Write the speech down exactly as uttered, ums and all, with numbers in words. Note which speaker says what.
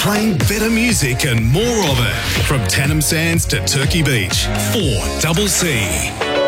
Speaker 1: Playing better music and more of it. From Tannum Sands to Turkey Beach. four double C.